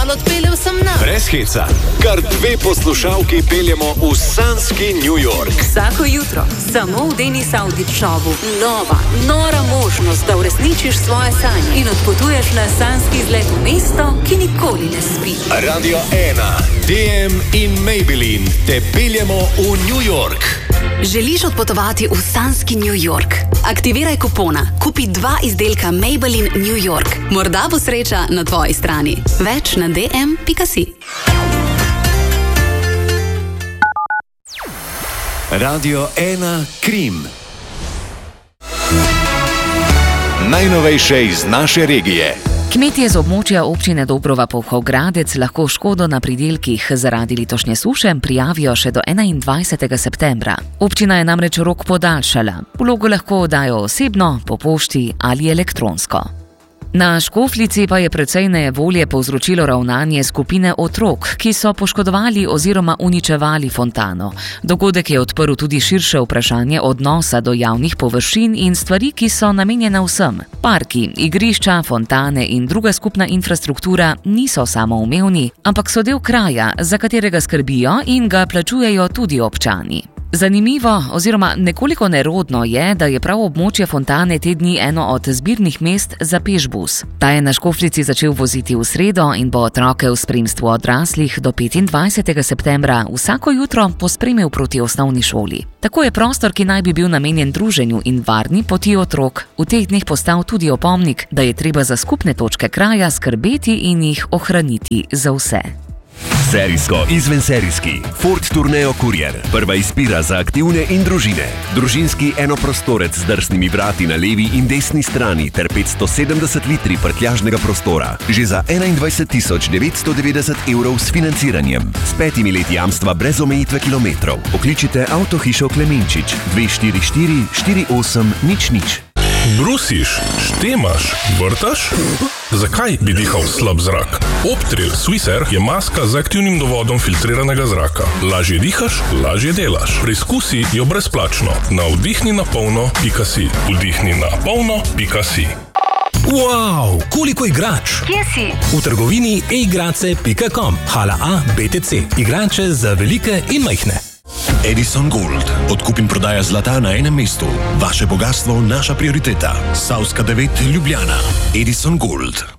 letal odpeljal sem na. Brez heca, kar 2 poslušalki peljemo v sanski New York. Vsako jutro, samo v Denis Audić Showu. Nora možnost, da uresničiš svoje sanje in odpotuješ na sanski izlet v mesto, ki nikoli ne spi. Radio 1, DM in Maybelline te peljemo v New York. Želiš odpotovati v sanski New York? Aktiviraj kupona. Kupi 2 izdelka Maybelline New York. Morda bo sreča na tvoji strani. Več na dm.si. Radio 1 Krim. Najnovejše iz naše regije. Kmetje z območja občine Dobrova-Polhov-Gradec lahko škodo na pridelkih zaradi letošnje suše prijavijo še do 21. septembra. Občina je namreč rok podaljšala. Vlogo lahko dajo osebno, po pošti ali elektronsko. Na Škofljici pa je precej nejevolje povzročilo ravnanje skupine otrok, ki so poškodovali oziroma uničevali fontano. Dogodek je odprl tudi širše vprašanje odnosa do javnih površin in stvari, ki so namenjene vsem. Parki, igrišča, fontane in druga skupna infrastruktura niso samoumevni, ampak so del kraja, za katerega skrbijo in ga plačujejo tudi občani. Zanimivo oziroma nekoliko nerodno je, da je prav območje fontane te dni eno od zbirnih mest za pešbus. Ta je na Škofljici začel voziti v sredo in bo otroke v spremstvu odraslih do 25. septembra vsako jutro pospremil proti osnovni šoli. Tako je prostor, ki naj bi bil namenjen druženju in varni poti otrok, v teh dneh postal tudi opomnik, da je treba za skupne točke kraja skrbeti in jih ohraniti za vse. Serijsko izvenserijski Ford Tourneo Courier. Prva izbira za aktivne in družine. Družinski enoprostorec z drsnimi vrati na levi in desni strani ter 570 litri prtljažnega prostora. Že za 21.990 € s financiranjem. S 5 leti jamstva brez omejitve kilometrov. Pokličite Avtohišo Klemenčič 244 48 00. Brusiš, štemaš, vrtaš? Zakaj bi dihal slab zrak? Optril Swissair je maska z aktivnim dovodom filtriranega zraka. Lažje dihaš, lažje delaš. Preizkusi jo brezplačno na vdihninapolino.si. Vdihninapolino.si. Wow, koliko igrač! Kje si? V trgovini eigrace.com. Hala A, BTC. Igrače za velike in majhne. Edison Gold. Odkup in prodaja zlata na enem mestu. Vaše bogastvo, naša prioriteta. Savska 9, Ljubljana. Edison Gold.